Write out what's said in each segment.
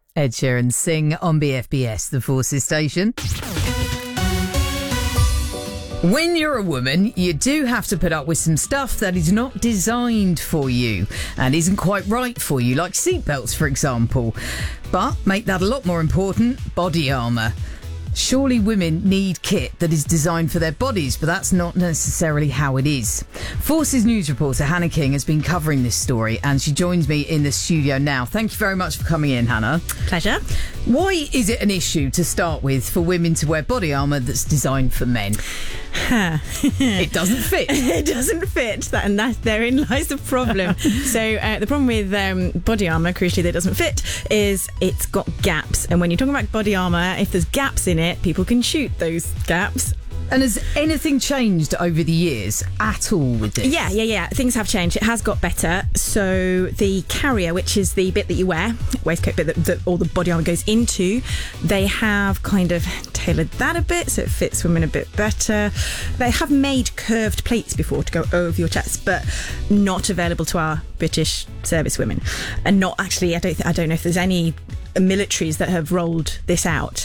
Ed Sheeran Sing on BFBS, the Forces station. When you're a woman, you do have to put up with some stuff that is not designed for you and isn't quite right for you, like seatbelts, for example. But make that a lot more important, body armour. Surely women need kit that is designed for their bodies, but that's not necessarily how it is. Forces News reporter Hannah King has been covering this story and she joins me in the studio now. Thank you very much for coming in, Hannah. Pleasure. Why is it an issue to start with for women to wear body armour that's designed for men? It doesn't fit. It doesn't fit, and therein lies the problem. So the problem with body armour, crucially, that doesn't fit is it's got gaps. And when you're talking about body armour, if there's gaps in it, people can shoot those gaps. And has anything changed over the years at all with this? Yeah. Things have changed. It has got better. So the carrier, which is the bit that you wear, waistcoat bit that all the body armour goes into, they have kind of tailored that a bit so it fits women a bit better. They have made curved plates before to go over your chest, but not available to our British service women. And not actually, I don't know if there's any militaries that have rolled this out.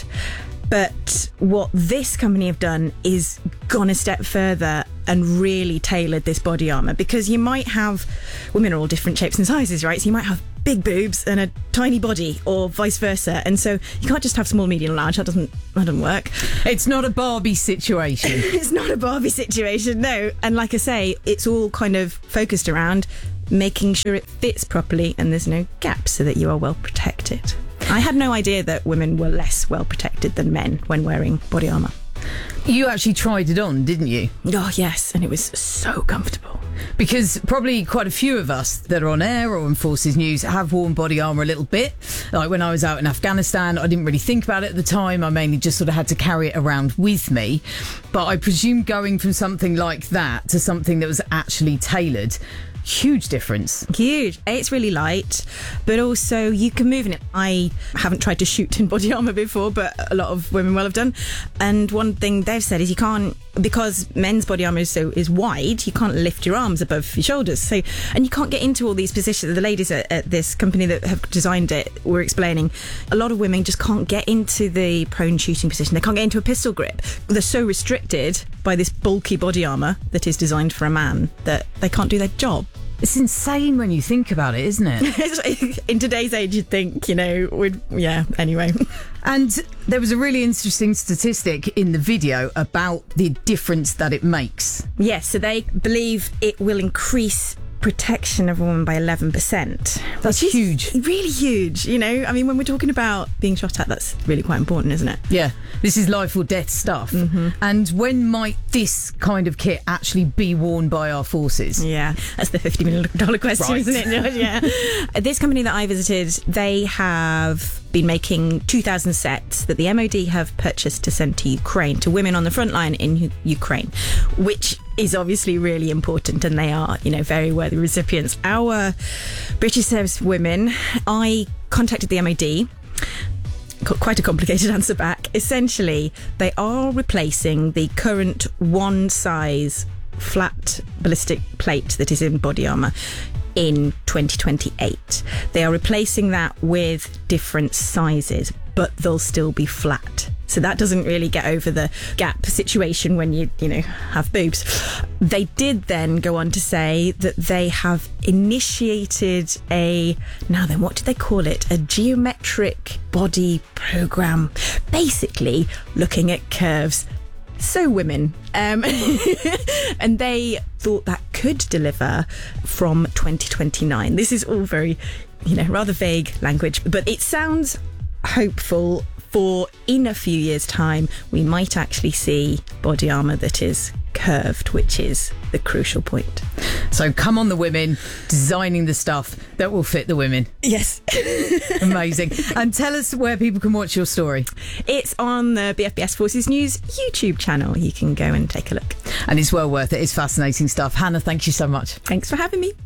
But what this company have done is gone a step further and really tailored this body armour, because you might have, women are all different shapes and sizes, right? So you might have big boobs and a tiny body, or vice versa, and so you can't just have small, medium, large. That doesn't work. It's not a Barbie situation. It's not a Barbie situation, no. And like I say, it's all kind of focused around making sure it fits properly and there's no gaps, so that you are well protected. I had no idea that women were less well protected than men when wearing body armour. You actually tried it on, didn't you? Oh, yes, and it was so comfortable. Because probably quite a few of us that are on air or on Forces News have worn body armour a little bit. Like when I was out in Afghanistan, I didn't really think about it at the time. I mainly just sort of had to carry it around with me. But I presume going from something like that to something that was actually tailored, huge difference. Huge. It's really light, but also you can move in it. I haven't tried to shoot in body armour before, but a lot of women will have done. And one thing they've said is you can't, because men's body armour is wide, you can't lift your arms above your shoulders. So, and you can't get into all these positions. The ladies at this company that have designed it were explaining a lot of women just can't get into the prone shooting position. They can't get into a pistol grip. They're so restricted by this bulky body armour that is designed for a man that they can't do their job. It's insane when you think about it, isn't it? In today's age, you'd think, anyway. And there was a really interesting statistic in the video about the difference that it makes. Yes, so they believe it will increase protection of a woman by 11%. That's huge. Really huge, I mean, when we're talking about being shot at, that's really quite important, isn't it? Yeah, this is life or death stuff. Mm-hmm. And when might this kind of kit actually be worn by our forces? Yeah, that's the $50 million question, right. Isn't it? Yeah. This company that I visited, they have been making 2,000 sets that the MOD have purchased to send to Ukraine, to women on the front line in Ukraine, which is obviously really important, and they are, very worthy recipients. Our British service women, I contacted the MOD, got quite a complicated answer back. Essentially, they are replacing the current one size flat ballistic plate that is in body armour in 2028. They are replacing that with different sizes, but they'll still be flat. So that doesn't really get over the gap situation when you have boobs. They did then go on to say that they have initiated what did they call it? A geometric body program, basically looking at curves. So women, and they thought that could deliver from 2029. This is all very, rather vague language, but it sounds hopeful for in a few years' time, we might actually see body armour that is curved, which is the crucial point. So come on, the women, designing the stuff that will fit the women. Yes. Amazing. And tell us where people can watch your story. It's on the BFBS Forces News YouTube channel. You can go and take a look. And it's well worth it. It's fascinating stuff. Hannah, thank you so much. Thanks for having me.